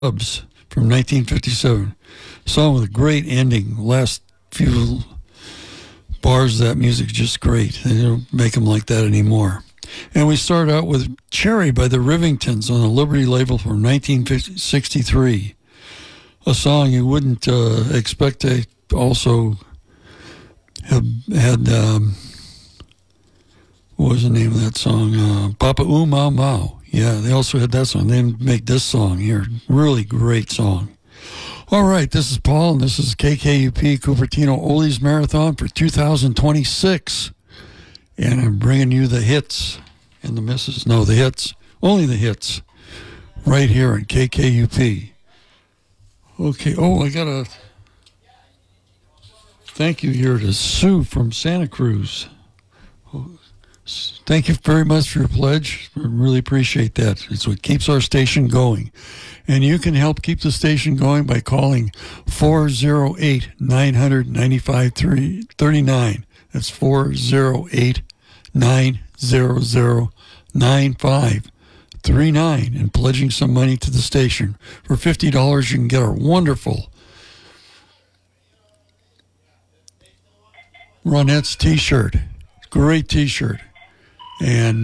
Cubs from 1957. Song with a great ending. Last few bars of that music just great. They don't make them like that anymore. And we start out with Cherry by the Rivingtons on the Liberty label from 1963. A song you wouldn't expect to also have had, what was the name of that song? Papa Ooh Mau Mau. Yeah, they also had that song. They didn't make this song here. Really great song. All right, this is Paul, and this is KKUP Cupertino Oldies Marathon for 2026. And I'm bringing you the hits and the misses. No, the hits. Only the hits. Right here on KKUP. Okay, I got a thank you here to Sue from Santa Cruz. Thank you very much for your pledge. I really appreciate that. It's what keeps our station going. And you can help keep the station going by calling 408-900-9539. That's 408-900-9539 and pledging some money to the station. For $50, you can get our wonderful Ronettes t-shirt. Great t-shirt. And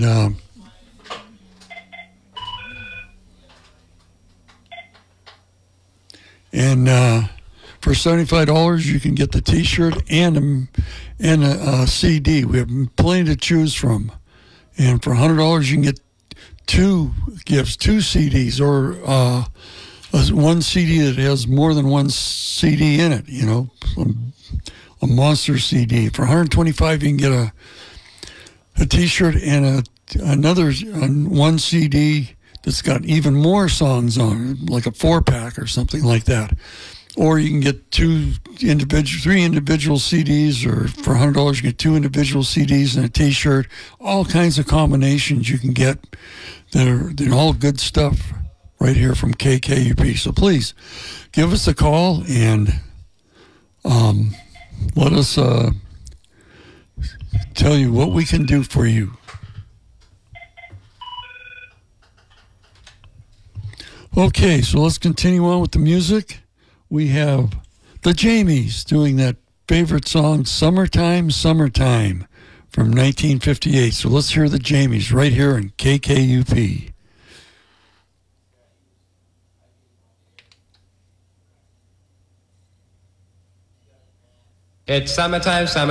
for $75, you can get the t-shirt and a CD. We have plenty to choose from. And for $100, you can get two gifts, two CDs, or one CD that has more than one CD in it, a monster CD. For $125, you can get a t-shirt and another one CD that's got even more songs on it, like a 4-pack or something like that. Or you can get three individual CDs, or for $100 you get two individual CDs and a t-shirt. All kinds of combinations you can get they're all good stuff right here from KKUP. So please give us a call and let us tell you what we can do for you. Okay, so let's continue on with the music. We have the Jamies doing that favorite song, Summertime, Summertime, from 1958. So let's hear the Jamies right here in KKUP. It's summertime,